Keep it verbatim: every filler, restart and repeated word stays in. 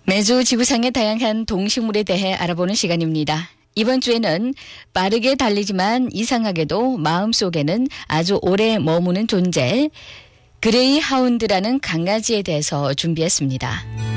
매주 지구상의 다양한 동식물에 대해 알아보는 시간입니다. 이번 주에는 빠르게 달리지만 이상하게도 마음속에는 아주 오래 머무는 존재, 그레이 하운드라는 강아지에 대해서 준비했습니다.